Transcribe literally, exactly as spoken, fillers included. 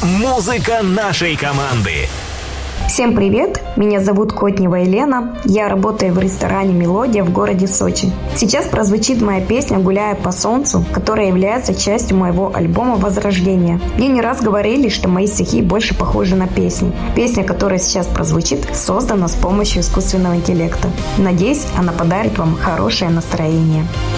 Музыка нашей команды. Всем привет! Меня зовут Котнева Елена. Я работаю в ресторане «Мелодия» в городе Сочи. Сейчас прозвучит моя песня «Гуляя по солнцу», которая является частью моего альбома «Возрождение». Мне не раз говорили, что мои стихи больше похожи на песни. Песня, которая сейчас прозвучит, создана с помощью искусственного интеллекта. Надеюсь, она подарит вам хорошее настроение.